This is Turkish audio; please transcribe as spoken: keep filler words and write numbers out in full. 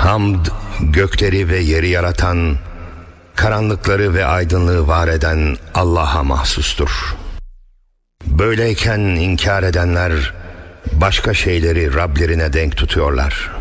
Hamd, gökleri ve yeri yaratan, karanlıkları ve aydınlığı var eden Allah'a mahsustur. Böyleyken inkar edenler başka şeyleri Rablerine denk tutuyorlar.